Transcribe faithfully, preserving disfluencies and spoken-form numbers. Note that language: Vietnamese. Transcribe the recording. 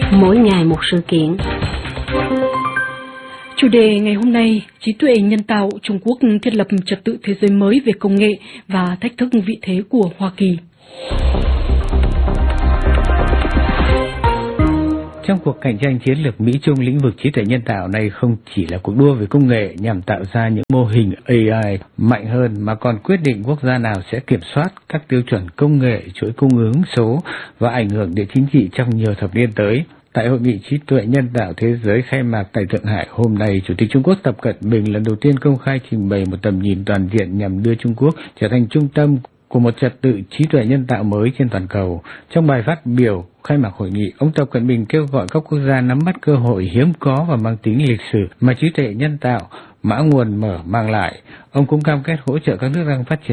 mỗi ngày một sự kiện. Chủ đề ngày hôm nay, trí tuệ nhân tạo, Trung Quốc thiết lập trật tự thế giới mới về công nghệ và thách thức vị thế của Hoa Kỳ. Trong cuộc cạnh tranh chiến lược Mỹ-Trung lĩnh vực trí tuệ nhân tạo này không chỉ là cuộc đua về công nghệ nhằm tạo ra những mô hình a i mạnh hơn, mà còn quyết định quốc gia nào sẽ kiểm soát các tiêu chuẩn công nghệ, chuỗi cung ứng số và ảnh hưởng địa chính trị trong nhiều thập niên tới. Tại Hội nghị trí tuệ nhân tạo thế giới khai mạc tại Thượng Hải hôm nay, Chủ tịch Trung Quốc Tập Cận Bình lần đầu tiên công khai trình bày một tầm nhìn toàn diện nhằm đưa Trung Quốc trở thành trung tâm của một trật tự trí tuệ nhân tạo mới trên toàn cầu. Trong bài phát biểu khai mạc hội nghị, ông Tập Cận Bình kêu gọi các quốc gia nắm bắt cơ hội hiếm có và mang tính lịch sử mà trí tuệ nhân tạo mã nguồn mở mang lại. Ông cũng cam kết hỗ trợ các nước đang phát triển